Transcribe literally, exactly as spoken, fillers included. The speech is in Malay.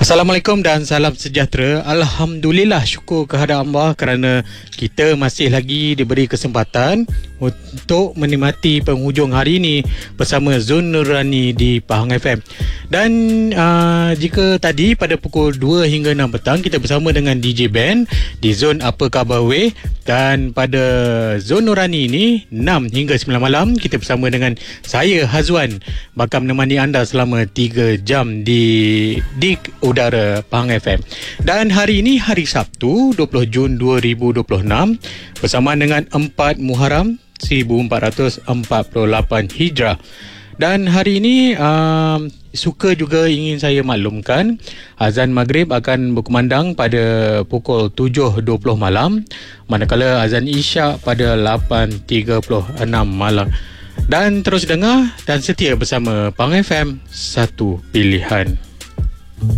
Assalamualaikum dan salam sejahtera. Alhamdulillah, syukur kehadrat Allah kerana kita masih lagi diberi kesempatan untuk menikmati penghujung hari ini bersama Zon Nurani di Pahang F M. Dan uh, jika tadi pada pukul dua hingga enam petang kita bersama dengan D J Ben di Zon Apa Khabar Weh, dan pada Zon Nurani ini enam hingga sembilan malam kita bersama dengan saya Hazwan bakal menemani anda selama tiga jam di di udara Pahang F M. Dan hari ini hari Sabtu dua puluh Jun dua ribu dua puluh enam bersama dengan empat Muharram seribu empat ratus empat puluh lapan Hijrah. Dan hari ini um, suka juga ingin saya maklumkan, azan maghrib akan berkumandang pada pukul tujuh dua puluh malam, manakala azan isyak pada lapan tiga puluh enam malam. Dan terus dengar dan setia bersama Pahang F M, satu pilihan.